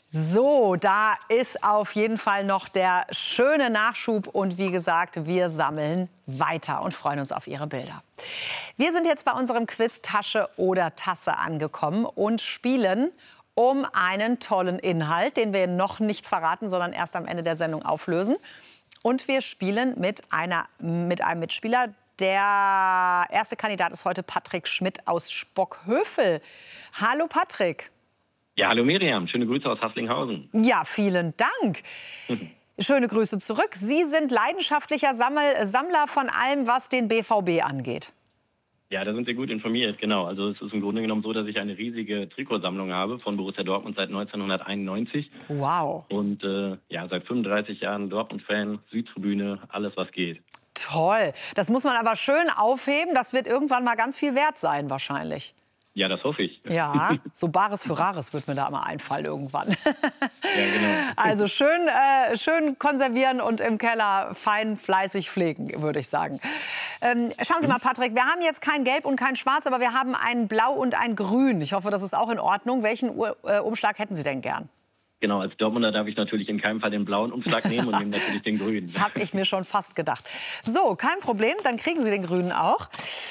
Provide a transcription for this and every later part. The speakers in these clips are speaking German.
So, da ist auf jeden Fall noch der schöne Nachschub. Und wie gesagt, wir sammeln weiter und freuen uns auf Ihre Bilder. Wir sind jetzt bei unserem Quiz Tasche oder Tasse angekommen und spielen um einen tollen Inhalt, den wir noch nicht verraten, sondern erst am Ende der Sendung auflösen. Und wir spielen mit einem Mitspieler. Der erste Kandidat ist heute Patrick Schmidt aus Spockhövel. Hallo Patrick. Ja, hallo Miriam. Schöne Grüße aus Haßlinghausen. Ja, vielen Dank. Schöne Grüße zurück. Sie sind leidenschaftlicher Sammler von allem, was den BVB angeht. Ja, da sind Sie gut informiert, genau. Also es ist im Grunde genommen so, dass ich eine riesige Trikotsammlung habe von Borussia Dortmund seit 1991. Wow. Und ja, seit 35 Jahren Dortmund-Fan, Südtribüne, alles was geht. Toll. Das muss man aber schön aufheben. Das wird irgendwann mal ganz viel wert sein wahrscheinlich. Ja, das hoffe ich. Ja, so Bares für Rares wird mir da mal einfallen irgendwann. Ja, genau. Also schön konservieren und im Keller fein fleißig pflegen, würde ich sagen. Schauen Sie mal, Patrick, wir haben jetzt kein Gelb und kein Schwarz, aber wir haben ein Blau und ein Grün. Ich hoffe, das ist auch in Ordnung. Welchen Umschlag hätten Sie denn gern? Genau, als Dortmunder darf ich natürlich in keinem Fall den blauen Umschlag nehmen und nehme natürlich den grünen. Das habe ich mir schon fast gedacht. So, kein Problem, dann kriegen Sie den grünen auch.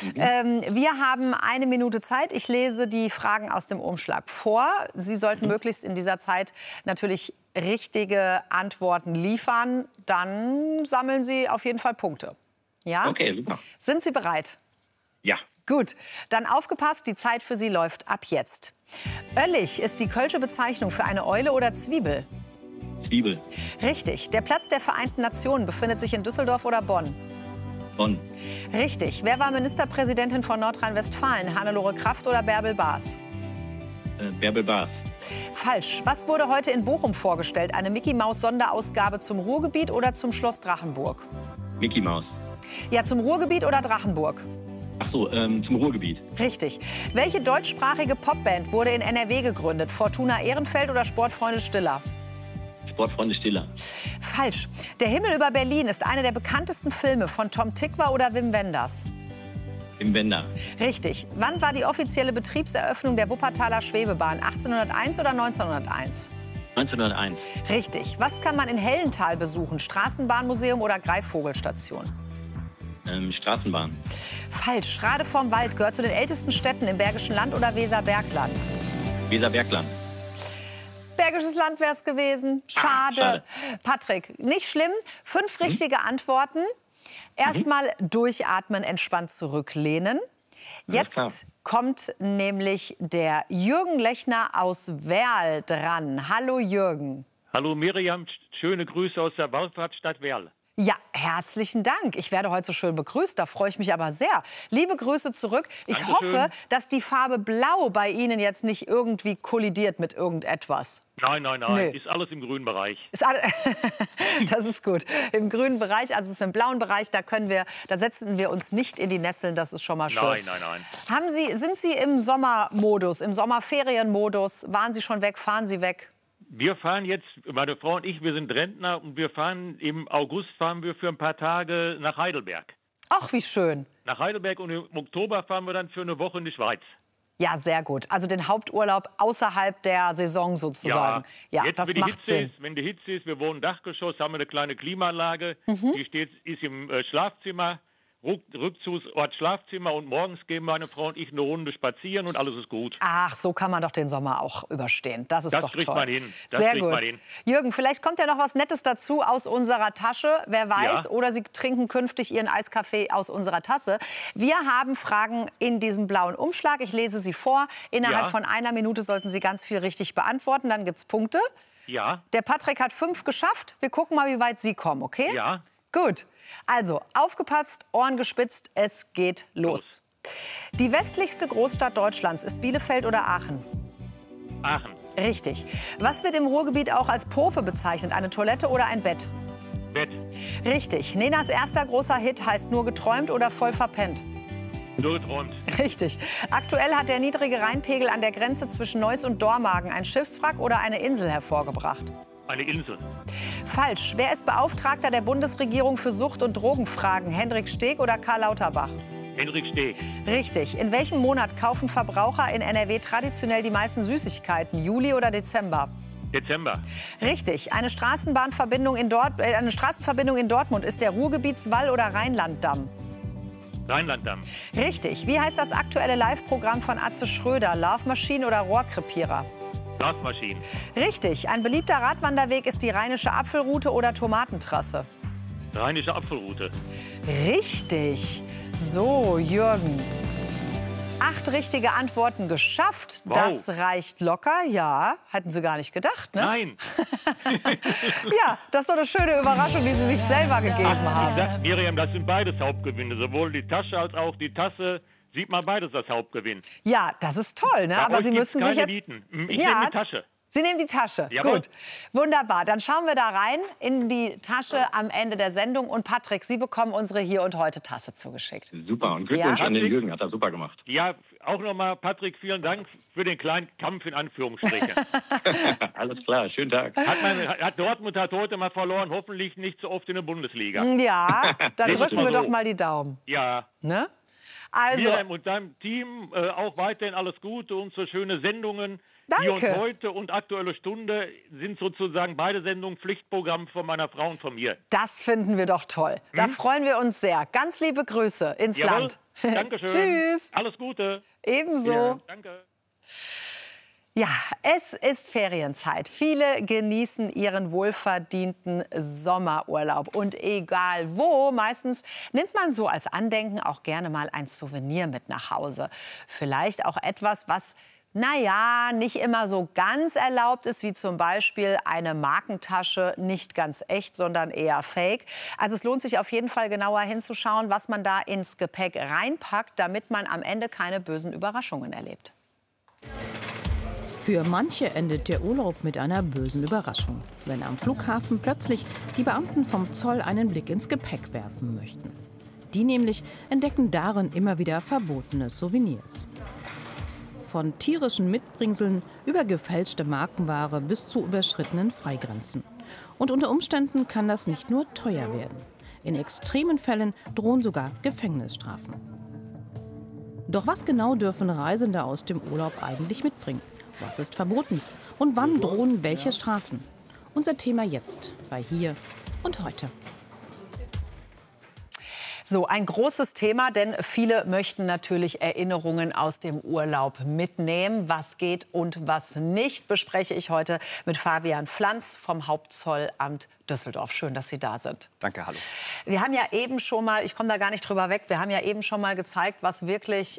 Wir haben 1 Minute Zeit. Ich lese die Fragen aus dem Umschlag vor. Sie sollten möglichst in dieser Zeit natürlich richtige Antworten liefern. Dann sammeln Sie auf jeden Fall Punkte. Ja? Okay, super. Sind Sie bereit? Ja. Gut, dann aufgepasst, die Zeit für Sie läuft ab jetzt. Oellich ist die kölsche Bezeichnung für eine Eule oder Zwiebel? Zwiebel. Richtig. Der Platz der Vereinten Nationen befindet sich in Düsseldorf oder Bonn? Bonn. Richtig. Wer war Ministerpräsidentin von Nordrhein-Westfalen? Hannelore Kraft oder Bärbel Baas? Bärbel Baas. Falsch. Was wurde heute in Bochum vorgestellt? Eine Mickey-Maus-Sonderausgabe zum Ruhrgebiet oder zum Schloss Drachenburg? Mickey Maus. Ja, zum Ruhrgebiet oder Drachenburg? Ach so, zum Ruhrgebiet. Richtig. Welche deutschsprachige Popband wurde in NRW gegründet? Fortuna Ehrenfeld oder Sportfreunde Stiller? Sportfreunde Stiller. Falsch. Der Himmel über Berlin ist einer der bekanntesten Filme von Tom Tykwer oder Wim Wenders? Im Wender. Richtig. Wann war die offizielle Betriebseröffnung der Wuppertaler Schwebebahn? 1801 oder 1901? 1901. Richtig. Was kann man in Hellenthal besuchen? Straßenbahnmuseum oder Greifvogelstation? Straßenbahn. Falsch. Schrade vorm Wald gehört zu den ältesten Städten im Bergischen Land oder Weserbergland? Weserbergland. Bergisches Land wäre es gewesen. Schade. Patrick, nicht schlimm. 5 richtige Antworten. Erstmal durchatmen, entspannt zurücklehnen. Jetzt kommt nämlich der Jürgen Lechner aus Werl dran. Hallo Jürgen. Hallo Miriam, schöne Grüße aus der Wallfahrtsstadt Werl. Ja, herzlichen Dank. Ich werde heute so schön begrüßt, da freue ich mich aber sehr. Liebe Grüße zurück. Ich Dankeschön. hoffe, dass die Farbe Blau bei Ihnen jetzt nicht irgendwie kollidiert mit irgendetwas. Nein, Nee. ist alles im grünen Bereich. Das ist gut. Im grünen Bereich, also es ist im blauen Bereich, da setzen wir uns nicht in die Nesseln, das ist schon mal schön. Nein. Sind Sie im Sommermodus, im Sommerferienmodus? Waren Sie schon weg, fahren Sie weg? Wir fahren jetzt, meine Frau und ich, wir sind Rentner und wir fahren im August fahren wir für ein paar Tage nach Heidelberg. Ach, wie schön. Nach Heidelberg und im Oktober fahren wir dann für eine Woche in die Schweiz. Ja, sehr gut. Also den Haupturlaub außerhalb der Saison sozusagen. Ja, jetzt, das macht Sinn. Wenn die Hitze ist, wir wohnen Dachgeschoss, haben wir eine kleine Klimaanlage. Die ist im Schlafzimmer, Rückzugsort Schlafzimmer. Und morgens gehen meine Frau und ich eine Runde spazieren und alles ist gut. Ach, so kann man doch den Sommer auch überstehen. Das ist doch toll. Das kriegt man hin. Sehr gut. Jürgen, vielleicht kommt ja noch was Nettes dazu aus unserer Tasche. Wer weiß. Ja. Oder Sie trinken künftig Ihren Eiskaffee aus unserer Tasse. Wir haben Fragen in diesem blauen Umschlag. Ich lese sie vor. Innerhalb von 1 Minute sollten Sie ganz viel richtig beantworten. Dann gibt es Punkte. Ja. Der Patrick hat 5 geschafft. Wir gucken mal, wie weit Sie kommen, okay? Ja. Gut. Also, aufgepasst, Ohren gespitzt, es geht los. Die westlichste Großstadt Deutschlands ist Bielefeld oder Aachen? Aachen. Richtig. Was wird im Ruhrgebiet auch als Pofe bezeichnet? Eine Toilette oder ein Bett? Bett. Richtig. Nenas erster großer Hit heißt Nur geträumt oder Voll verpennt? Nur geträumt. Richtig. Aktuell hat der niedrige Rheinpegel an der Grenze zwischen Neuss und Dormagen ein Schiffswrack oder eine Insel hervorgebracht? Eine Insel. Falsch. Wer ist Beauftragter der Bundesregierung für Sucht- und Drogenfragen? Hendrik Steg oder Karl Lauterbach? Hendrik Steg. Richtig. In welchem Monat kaufen Verbraucher in NRW traditionell die meisten Süßigkeiten? Juli oder Dezember? Dezember. Richtig. Eine Straßenbahnverbindung eine Straßenverbindung in Dortmund ist der Ruhrgebietswall oder Rheinlanddamm? Rheinlanddamm. Richtig. Wie heißt das aktuelle Live-Programm von Atze Schröder? Laufmaschinen oder Rohrkrepierer? Laufmaschinen. Richtig. Ein beliebter Radwanderweg ist die Rheinische Apfelroute oder Tomatentrasse? Rheinische Apfelroute. Richtig. So, Jürgen. 8 richtige Antworten geschafft. Wow. Das reicht locker, ja. Hatten Sie gar nicht gedacht, ne? Nein. Ja, das ist doch eine schöne Überraschung, die Sie sich selber gegeben haben. Ich sag, Miriam, das sind beides Hauptgewinne. Sowohl die Tasche als auch die Tasse. Sieht man beides als Hauptgewinn. Ja, das ist toll, ne? Bei Aber euch Sie gibt's müssen sich keine jetzt... Nieten. Ich nehme die Tasche. Sie nehmen die Tasche. Jawohl. Gut. Wunderbar. Dann schauen wir da rein in die Tasche am Ende der Sendung. Und Patrick, Sie bekommen unsere Hier und Heute Tasse zugeschickt. Super. Und Glückwunsch Ja. an den Jürgen. Hat er super gemacht. Ja, auch nochmal, Patrick, vielen Dank für den kleinen Kampf in Anführungsstrichen. Alles klar. Schönen Tag. Dortmund hat heute mal verloren, hoffentlich nicht so oft in der Bundesliga. Ja, dann Das ist drücken mal wir so. doch mal die Daumen. Ja, Ne? Also, Miriam und deinem Team auch weiterhin alles Gute und so schöne Sendungen. Hier und Danke. Heute und Aktuelle Stunde sind sozusagen beide Sendungen Pflichtprogramm von meiner Frau und von mir. das finden wir doch toll. Da freuen wir uns sehr. Ganz liebe Grüße ins Jawohl. Land. Dankeschön. Tschüss. Alles Gute. Ebenso. Danke. Ja, es ist Ferienzeit. Viele genießen ihren wohlverdienten Sommerurlaub. Und egal wo, meistens nimmt man so als Andenken auch gerne mal ein Souvenir mit nach Hause. Vielleicht auch etwas, was, naja, nicht immer so ganz erlaubt ist, wie zum Beispiel eine Markentasche, nicht ganz echt, sondern eher fake. Also es lohnt sich auf jeden Fall genauer hinzuschauen, was man da ins Gepäck reinpackt, damit man am Ende keine bösen Überraschungen erlebt. Für manche endet der Urlaub mit einer bösen Überraschung, wenn am Flughafen plötzlich die Beamten vom Zoll einen Blick ins Gepäck werfen möchten. Die nämlich entdecken darin immer wieder verbotene Souvenirs. Von tierischen Mitbringseln über gefälschte Markenware bis zu überschrittenen Freigrenzen. Und unter Umständen kann das nicht nur teuer werden. In extremen Fällen drohen sogar Gefängnisstrafen. Doch was genau dürfen Reisende aus dem Urlaub eigentlich mitbringen? Was ist verboten? Und wann drohen welche Strafen? Unser Thema jetzt bei Hier und Heute. So, ein großes Thema, denn viele möchten natürlich Erinnerungen aus dem Urlaub mitnehmen. Was geht und was nicht, bespreche ich heute mit Fabian Pflanz vom Hauptzollamt Düsseldorf. Schön, dass Sie da sind. Danke, hallo. Wir haben ja eben schon mal, ich komme da gar nicht drüber weg, wir haben ja eben schon mal gezeigt, was wirklich,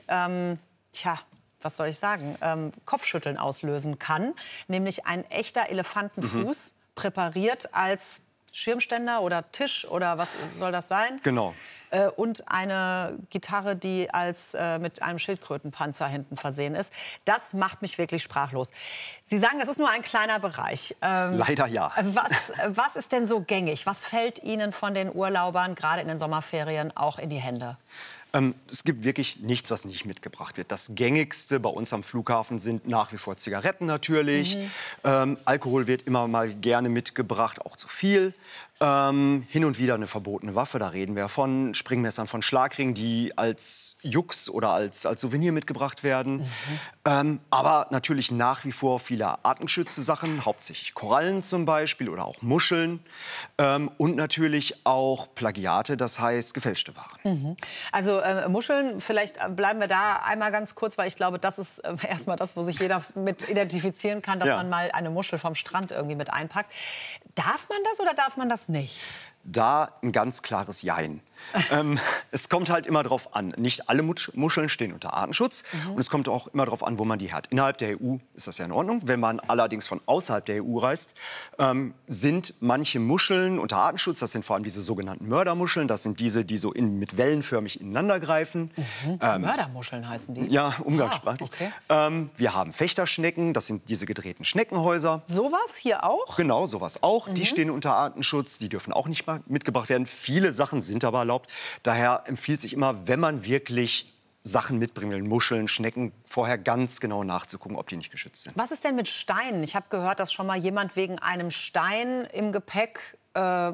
was soll ich sagen, Kopfschütteln auslösen kann. Nämlich ein echter Elefantenfuß, präpariert als Schirmständer oder Tisch oder was soll das sein? Genau. Und eine Gitarre, die mit einem Schildkrötenpanzer hinten versehen ist. Das macht mich wirklich sprachlos. Sie sagen, das ist nur ein kleiner Bereich. Leider ja. Was ist denn so gängig? Was fällt Ihnen von den Urlaubern, gerade in den Sommerferien, auch in die Hände? Es gibt wirklich nichts, was nicht mitgebracht wird. Das Gängigste bei uns am Flughafen sind nach wie vor Zigaretten natürlich. Alkohol wird immer mal gerne mitgebracht, auch zu viel. Hin und wieder eine verbotene Waffe, da reden wir von Springmessern, von Schlagringen, die als Jux oder als Souvenir mitgebracht werden. Aber natürlich nach wie vor viele Artenschütze-Sachen, hauptsächlich Korallen zum Beispiel oder auch Muscheln. Und natürlich auch Plagiate, das heißt gefälschte Waren. Also Muscheln, vielleicht bleiben wir da einmal ganz kurz, weil ich glaube, das ist erstmal das, wo sich jeder mit identifizieren kann, dass man mal eine Muschel vom Strand irgendwie mit einpackt. Darf man das oder darf man das nicht? Da ein ganz klares Jein. Es kommt halt immer drauf an. Nicht alle Muscheln stehen unter Artenschutz. Und es kommt auch immer darauf an, wo man die hat. Innerhalb der EU ist das ja in Ordnung. Wenn man allerdings von außerhalb der EU reist, sind manche Muscheln unter Artenschutz. Das sind vor allem diese sogenannten Mördermuscheln. Das sind diese, die so mit wellenförmig ineinander greifen. Mördermuscheln heißen die? Ja, umgangssprachlich. Okay. Wir haben Fechterschnecken. Das sind diese gedrehten Schneckenhäuser. Sowas hier auch? Genau, sowas auch. Die stehen unter Artenschutz. Die dürfen auch nicht mal mitgebracht werden. Viele Sachen sind aber erlaubt. Daher empfiehlt sich immer, wenn man wirklich Sachen mitbringen will, Muscheln, Schnecken, vorher ganz genau nachzugucken, ob die nicht geschützt sind. Was ist denn mit Steinen? Ich habe gehört, dass schon mal jemand wegen einem Stein im Gepäck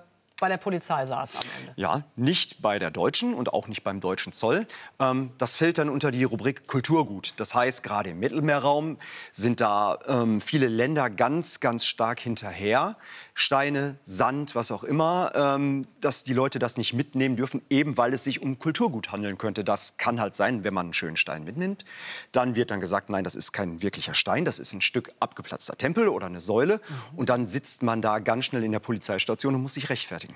bei der Polizei saß am Ende. Ja, nicht bei der Deutschen und auch nicht beim deutschen Zoll. Das fällt dann unter die Rubrik Kulturgut. Das heißt, gerade im Mittelmeerraum sind da viele Länder ganz, ganz stark hinterher. Steine, Sand, was auch immer, dass die Leute das nicht mitnehmen dürfen, eben weil es sich um Kulturgut handeln könnte. Das kann halt sein, wenn man einen schönen Stein mitnimmt. Dann wird dann gesagt, nein, das ist kein wirklicher Stein, das ist ein Stück abgeplatzter Tempel oder eine Säule. Und dann sitzt man da ganz schnell in der Polizeistation und muss sich rechtfertigen.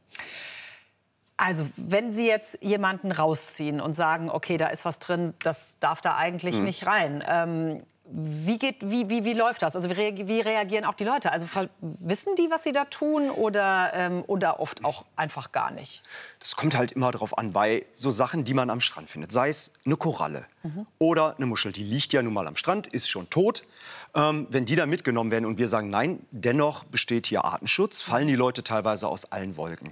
Also, wenn Sie jetzt jemanden rausziehen und sagen, okay, da ist was drin, das darf da eigentlich nicht rein. Wie läuft das? Also wie reagieren auch die Leute? Also wissen die, was sie da tun oder oft auch einfach gar nicht? Das kommt halt immer darauf an, bei so Sachen, die man am Strand findet. Sei es eine Koralle oder eine Muschel, die liegt ja nun mal am Strand, ist schon tot. Wenn die da mitgenommen werden und wir sagen, nein, dennoch besteht hier Artenschutz, fallen die Leute teilweise aus allen Wolken.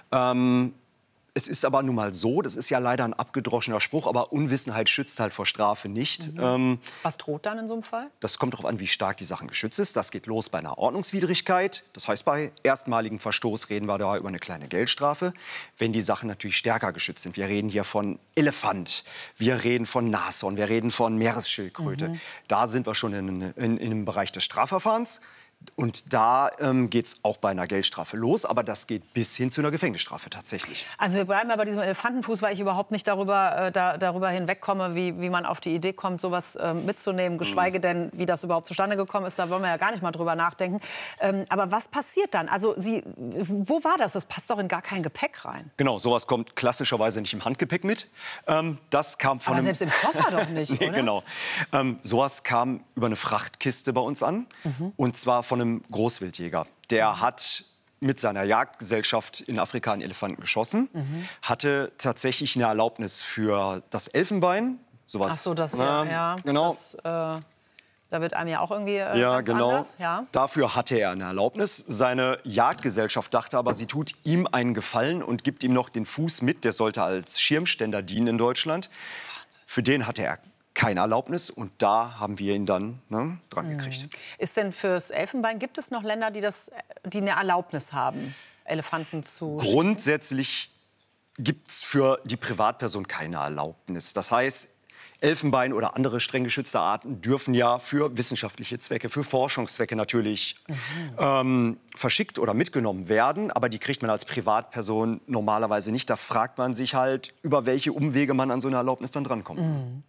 Es ist aber nun mal so, das ist ja leider ein abgedroschener Spruch, aber Unwissenheit schützt halt vor Strafe nicht. Was droht dann in so einem Fall? Das kommt darauf an, wie stark die Sache geschützt ist. Das geht los bei einer Ordnungswidrigkeit. Das heißt, bei erstmaligem Verstoß reden wir da über eine kleine Geldstrafe. Wenn die Sachen natürlich stärker geschützt sind. Wir reden hier von Elefant, wir reden von Nashorn, wir reden von Meeresschildkröte. Da sind wir schon in einem Bereich des Strafverfahrens. Und da geht es auch bei einer Geldstrafe los, aber das geht bis hin zu einer Gefängnisstrafe tatsächlich. Also wir bleiben mal bei diesem Elefantenfuß, weil ich überhaupt nicht darüber hinwegkomme, wie man auf die Idee kommt, sowas mitzunehmen, geschweige denn, wie das überhaupt zustande gekommen ist, da wollen wir ja gar nicht mal drüber nachdenken. Aber was passiert dann? Also wo war das? Das passt doch in gar kein Gepäck rein. Genau, sowas kommt klassischerweise nicht im Handgepäck mit. Das kam von aber selbst im Koffer doch nicht, nee, oder? Genau. Sowas kam über eine Frachtkiste bei uns an, und zwar von einem Großwildjäger. Der hat mit seiner Jagdgesellschaft in Afrika einen Elefanten geschossen, hatte tatsächlich eine Erlaubnis für das Elfenbein. Sowas, ach so, das ja. Genau. Das, da wird einem ja auch irgendwie ja, ganz genau. anders. Ja. Dafür hatte er eine Erlaubnis. Seine Jagdgesellschaft dachte aber, sie tut ihm einen Gefallen und gibt ihm noch den Fuß mit. Der sollte als Schirmständer dienen in Deutschland. Wahnsinn. Für den hatte er keine Erlaubnis und da haben wir ihn dann dran gekriegt. Ist denn fürs Elfenbein, gibt es noch Länder, die eine Erlaubnis haben, Elefanten zu schießen? Grundsätzlich gibt es für die Privatperson keine Erlaubnis. Das heißt, Elfenbein oder andere streng geschützte Arten dürfen ja für wissenschaftliche Zwecke, für Forschungszwecke natürlich verschickt oder mitgenommen werden. Aber die kriegt man als Privatperson normalerweise nicht. Da fragt man sich halt, über welche Umwege man an so eine Erlaubnis dann drankommt.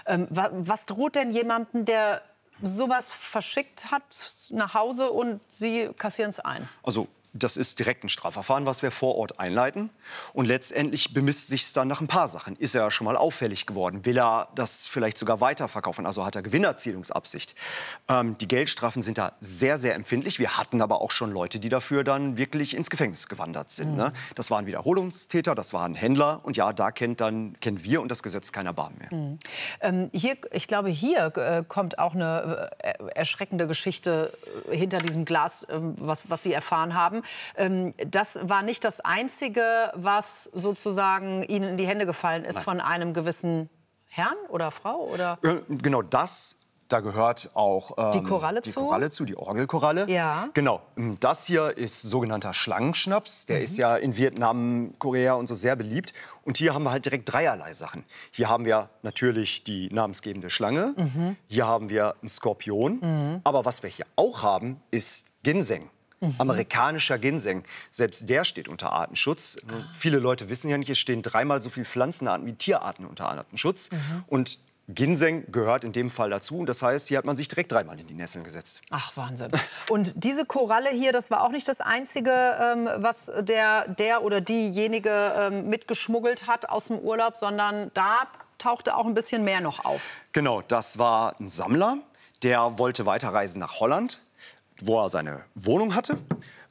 Was droht denn jemandem, der sowas verschickt hat nach Hause und Sie kassieren es ein? Also das ist direkt ein Strafverfahren, was wir vor Ort einleiten. Und letztendlich bemisst sich es dann nach ein paar Sachen. Ist er schon mal auffällig geworden? Will er das vielleicht sogar weiterverkaufen? Also hat er Gewinnerzielungsabsicht? Die Geldstrafen sind da sehr, sehr empfindlich. Wir hatten aber auch schon Leute, die dafür dann wirklich ins Gefängnis gewandert sind. Ne? Das waren Wiederholungstäter, das waren Händler. Und ja, da kennt wir und das Gesetz kein Erbarmen mehr. Ich glaube, hier kommt auch eine erschreckende Geschichte hinter diesem Glas, was Sie erfahren haben. Das war nicht das Einzige, was sozusagen Ihnen in die Hände gefallen ist. Nein. Von einem gewissen Herrn oder Frau? Oder? Genau, da gehört auch die Koralle zu, die Orgelkoralle. Ja. Genau, das hier ist sogenannter Schlangenschnaps. Der ist ja in Vietnam, Korea und so sehr beliebt. Und hier haben wir halt direkt dreierlei Sachen. Hier haben wir natürlich die namensgebende Schlange. Hier haben wir einen Skorpion. Aber was wir hier auch haben, ist Ginseng. Amerikanischer Ginseng. Selbst der steht unter Artenschutz. Viele Leute wissen ja nicht, es stehen 3-mal so viele Pflanzenarten wie Tierarten unter Artenschutz. Und Ginseng gehört in dem Fall dazu. Und das heißt, hier hat man sich direkt 3-mal in die Nesseln gesetzt. Ach, Wahnsinn. Und diese Koralle hier, das war auch nicht das Einzige, was der oder diejenige mitgeschmuggelt hat aus dem Urlaub, sondern da tauchte auch ein bisschen mehr noch auf. Genau, das war ein Sammler, der wollte weiterreisen nach Holland, wo er seine Wohnung hatte.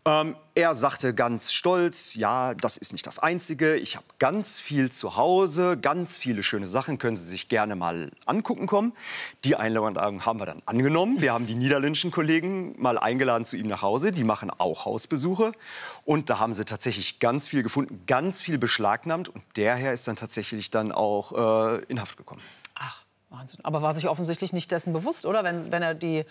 Er sagte ganz stolz, ja, das ist nicht das Einzige. Ich habe ganz viel zu Hause, ganz viele schöne Sachen, können Sie sich gerne mal angucken kommen. Die Einladung haben wir dann angenommen. Wir haben die niederländischen Kollegen mal eingeladen zu ihm nach Hause. Die machen auch Hausbesuche. Und da haben sie tatsächlich ganz viel gefunden, ganz viel beschlagnahmt. Und der Herr ist dann tatsächlich dann auch in Haft gekommen. Ach, Wahnsinn. Aber war sich offensichtlich nicht dessen bewusst, oder? Wenn er die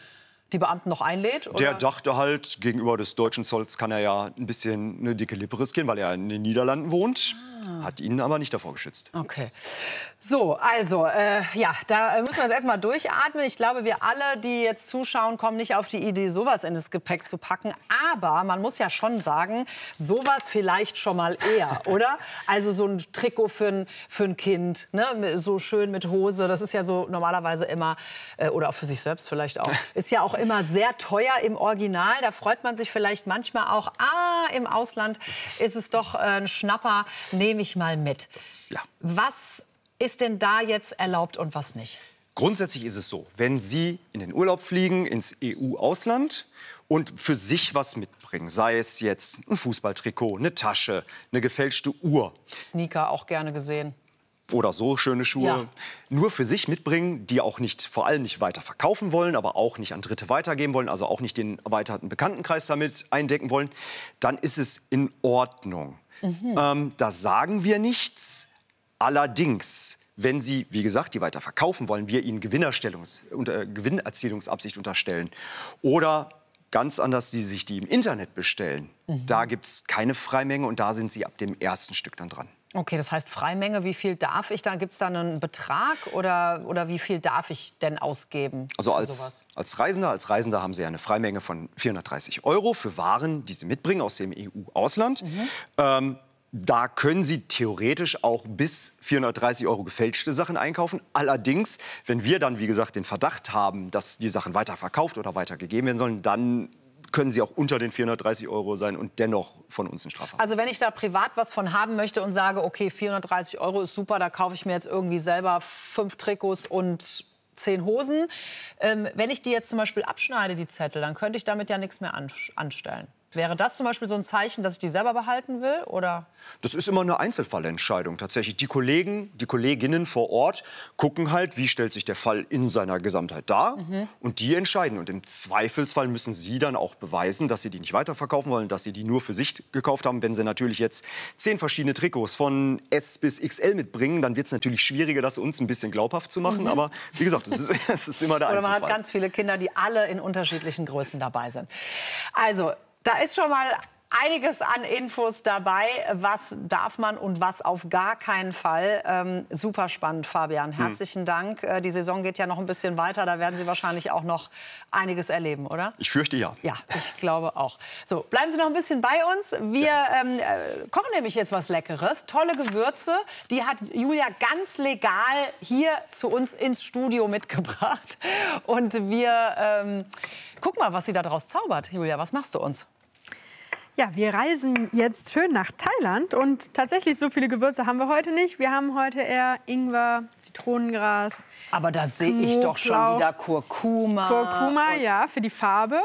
die Beamten noch einlädt? Oder? Der dachte halt, gegenüber des deutschen Zolls kann er ja ein bisschen eine dicke Lippe riskieren, weil er in den Niederlanden wohnt. Hat ihn aber nicht davor geschützt. Okay. So, also, ja, da müssen wir jetzt erstmal durchatmen. Ich glaube, wir alle, die jetzt zuschauen, kommen nicht auf die Idee, sowas in das Gepäck zu packen. Aber man muss ja schon sagen, sowas vielleicht schon mal eher, oder? Also so ein Trikot für ein Kind, ne? So schön mit Hose. Das ist ja so normalerweise immer, oder auch für sich selbst vielleicht auch, ist ja auch immer sehr teuer im Original. Da freut man sich vielleicht manchmal auch, im Ausland ist es doch ein Schnapper, nehme ich mal mit. Ja. Was ist denn da jetzt erlaubt und was nicht? Grundsätzlich ist es so, wenn Sie in den Urlaub fliegen, ins EU-Ausland und für sich was mitbringen, sei es jetzt ein Fußballtrikot, eine Tasche, eine gefälschte Uhr. Sneaker auch gerne gesehen. Oder so schöne Schuhe, Ja. nur für sich mitbringen, die auch nicht, vor allem nicht weiter verkaufen wollen, aber auch nicht an Dritte weitergeben wollen, also auch nicht den erweiterten Bekanntenkreis damit eindecken wollen, dann ist es in Ordnung. Da sagen wir nichts. Allerdings, wenn Sie, wie gesagt, die weiter verkaufen wollen, wir Ihnen Gewinnerzielungsabsicht unterstellen oder ganz anders, Sie sich die im Internet bestellen, da gibt es keine Freimenge und da sind Sie ab dem ersten Stück dann dran. Okay, das heißt Freimenge, wie viel darf ich dann? Gibt es da einen Betrag oder wie viel darf ich denn ausgeben? Also für als sowas? Reisender haben Sie eine Freimenge von 430 € für Waren, die Sie mitbringen aus dem EU-Ausland. Da können Sie theoretisch auch bis 430 € gefälschte Sachen einkaufen. Allerdings, wenn wir dann, wie gesagt, den Verdacht haben, dass die Sachen weiterverkauft oder weitergegeben werden sollen, dann können sie auch unter den 430 € sein und dennoch von uns ein Strafverfahren. Also wenn ich da privat was von haben möchte und sage, okay, 430 € ist super, da kaufe ich mir jetzt irgendwie selber 5 Trikots und 10 Hosen. Wenn ich die jetzt zum Beispiel abschneide, die Zettel, dann könnte ich damit ja nichts mehr anstellen. Wäre das zum Beispiel so ein Zeichen, dass ich die selber behalten will? Oder? Das ist immer eine Einzelfallentscheidung tatsächlich. Die Kolleginnen vor Ort gucken halt, wie stellt sich der Fall in seiner Gesamtheit dar. Und die entscheiden. Und im Zweifelsfall müssen sie dann auch beweisen, dass sie die nicht weiterverkaufen wollen, dass sie die nur für sich gekauft haben. Wenn sie natürlich jetzt 10 verschiedene Trikots von S bis XL mitbringen, dann wird es natürlich schwieriger, das uns ein bisschen glaubhaft zu machen. Aber wie gesagt, es ist immer der Einzelfall. Oder man hat ganz viele Kinder, die alle in unterschiedlichen Größen dabei sind. Also, da ist schon mal einiges an Infos dabei, was darf man und was auf gar keinen Fall. Super spannend, Fabian. Herzlichen Dank. Die Saison geht ja noch ein bisschen weiter. Da werden Sie wahrscheinlich auch noch einiges erleben, oder? Ich fürchte ja. Ja, ich glaube auch. So, bleiben Sie noch ein bisschen bei uns. Wir kochen nämlich jetzt was Leckeres. Tolle Gewürze. Die hat Julia ganz legal hier zu uns ins Studio mitgebracht. Und wir gucken mal, was sie da draus zaubert. Julia, was machst du uns? Ja, wir reisen jetzt schön nach Thailand und tatsächlich so viele Gewürze haben wir heute nicht. Wir haben heute eher Ingwer, Zitronengras. Aber da sehe ich doch schon wieder Kurkuma. Kurkuma, ja, für die Farbe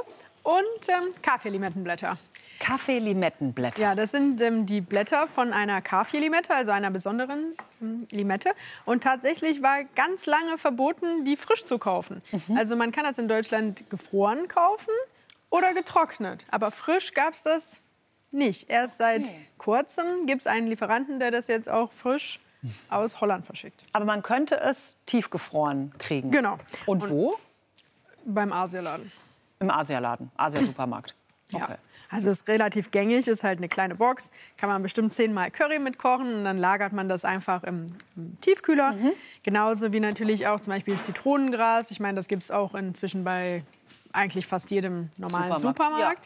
und Kaffeelimettenblätter. Kaffeelimettenblätter. Ja, das sind die Blätter von einer Kaffeelimette, also einer besonderen Limette. Und tatsächlich war ganz lange verboten, die frisch zu kaufen. Also man kann das in Deutschland gefroren kaufen oder getrocknet. Aber frisch gab es das nicht. Erst seit kurzem gibt es einen Lieferanten, der das jetzt auch frisch aus Holland verschickt. Aber man könnte es tiefgefroren kriegen. Genau. Und wo? Beim Asialaden. Im Asialaden, Asia-Supermarkt. Okay. Ja. Also ist relativ gängig, ist halt eine kleine Box. Kann man bestimmt 10-mal Curry mitkochen und dann lagert man das einfach im Tiefkühler. Genauso wie natürlich auch zum Beispiel Zitronengras. Ich meine, das gibt es auch inzwischen bei eigentlich fast jedem normalen Supermarkt.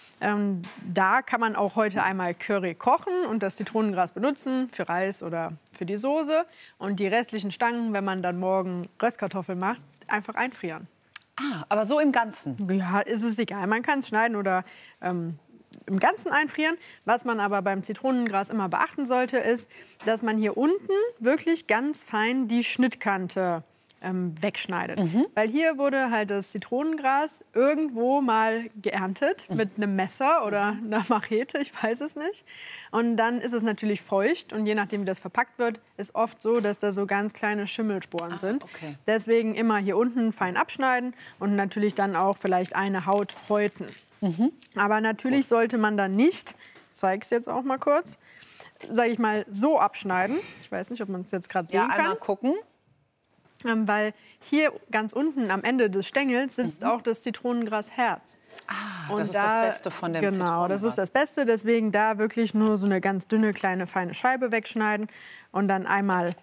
Da kann man auch heute einmal Curry kochen und das Zitronengras benutzen für Reis oder für die Soße. Und die restlichen Stangen, wenn man dann morgen Röstkartoffeln macht, einfach einfrieren. Ah, aber so im Ganzen? Ja, ist es egal. Man kann es schneiden oder im Ganzen einfrieren. Was man aber beim Zitronengras immer beachten sollte, ist, dass man hier unten wirklich ganz fein die Schnittkante wegschneidet. Weil hier wurde halt das Zitronengras irgendwo mal geerntet mit einem Messer oder einer Machete, ich weiß es nicht. Und dann ist es natürlich feucht und je nachdem, wie das verpackt wird, ist oft so, dass da so ganz kleine Schimmelsporen sind. Okay. Deswegen immer hier unten fein abschneiden und natürlich dann auch vielleicht eine Haut häuten. Aber natürlich sollte man dann nicht, ich zeige es jetzt auch mal kurz, sage ich mal, so abschneiden. Ich weiß nicht, ob man es jetzt gerade sehen kann. Einmal gucken. weil hier ganz unten am Ende des Stängels sitzt auch das Zitronengrasherz. Und das ist das Beste von dem Zitronengras. Genau, das ist das Beste. Deswegen da wirklich nur so eine ganz dünne, kleine, feine Scheibe wegschneiden und dann einmal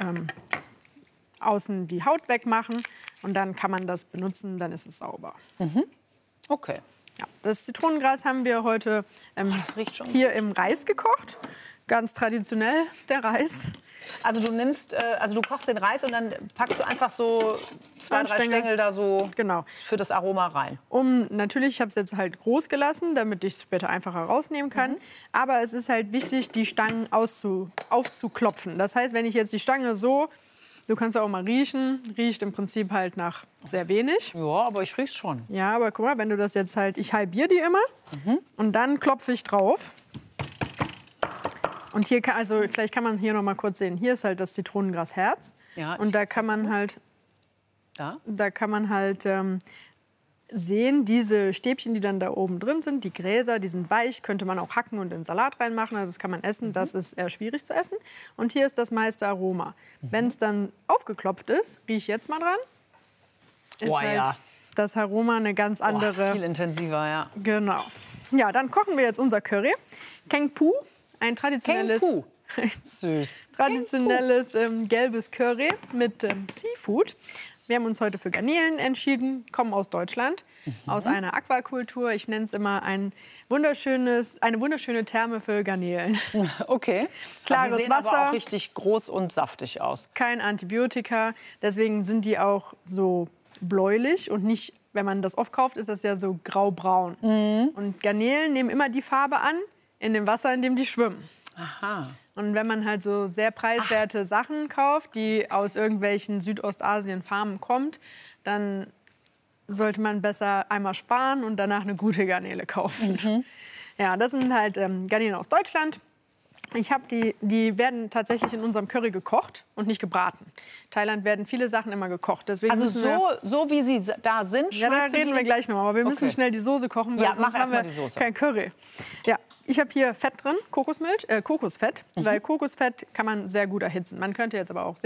außen die Haut wegmachen. Und dann kann man das benutzen, dann ist es sauber. Okay. Ja, das Zitronengras haben wir heute das riecht schon hier im Reis gekocht. Ganz traditionell, der Reis. Also du nimmst, also du kochst den Reis und dann packst du einfach so 2, 3 Stängel da so für das Aroma rein. Natürlich, ich habe es jetzt halt groß gelassen, damit ich es später einfacher rausnehmen kann. Aber es ist halt wichtig, die Stangen aufzuklopfen. Das heißt, wenn ich jetzt die Stange so, du kannst auch mal riechen, riecht im Prinzip halt nach sehr wenig. Ja, aber ich riech's schon. Ja, aber guck mal, wenn du das jetzt halt, ich halbiere die immer und dann klopfe ich drauf. Und hier, also vielleicht kann man hier noch mal kurz sehen, hier ist halt das Zitronengrasherz. Ja, und da kann man halt, sehen, diese Stäbchen, die dann da oben drin sind, die Gräser, die sind weich, könnte man auch hacken und in den Salat reinmachen, also das kann man essen, das ist eher schwierig zu essen. Und hier ist das meiste Aroma. Wenn es dann aufgeklopft ist, riech ich jetzt mal dran, ist halt das Aroma eine ganz andere. Viel intensiver, ja. Genau. Ja, dann kochen wir jetzt unser Curry. Keng Pu. Ein traditionelles, süß. traditionelles gelbes Curry mit Seafood. Wir haben uns heute für Garnelen entschieden, kommen aus Deutschland, aus einer Aquakultur. Ich nenne es immer eine wunderschöne Therme für Garnelen. Okay. Klares die sehen Wasser, aber auch richtig groß und saftig aus. kein Antibiotika, deswegen sind die auch so bläulich und nicht, wenn man das oft kauft, ist das ja so graubraun. Und Garnelen nehmen immer die Farbe an, in dem Wasser, in dem die schwimmen. Aha. Und wenn man halt so sehr preiswerte Sachen kauft, die aus irgendwelchen Südostasien-Farmen kommt, dann sollte man besser einmal sparen und danach eine gute Garnele kaufen. Ja, das sind halt Garnelen aus Deutschland. Die werden tatsächlich in unserem Curry gekocht und nicht gebraten. In Thailand werden viele Sachen immer gekocht. Deswegen Also so wie sie da sind, ja, da reden wir gleich noch mal. Aber wir müssen schnell die Soße kochen, weil Ja, mach sonst erst haben mal wir die Soße. kein Curry. Ja, ich habe hier Fett drin, Kokosfett, weil Kokosfett kann man sehr gut erhitzen. Man könnte jetzt aber auch